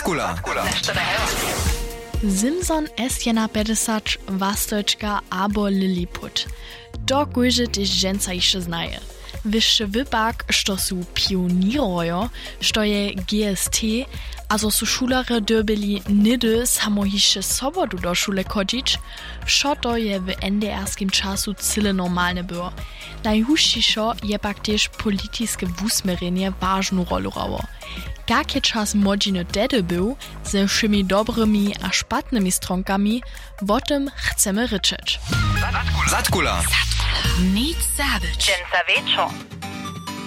Zatkula. Simson S1 50 Wastojčka abo Lilliput. To kujże też ženca jeszcze znaje. Wyższy wypak, što su pionirojo, što je GST, a zo su šulare dobili nedy samo hišće sobotu do šule chodzić, što to je w NDR-skim czasu cyle normalne było. Najhušćišo je pak też politiskie wusmerenie ważną rolę rało. Jakie czas modziny tedy był, ze wszymi dobrymi a szpatnymi stronkami, o tym chcemy ryczeć. Zatkula. Nic zabyć. Dżęca wieczór.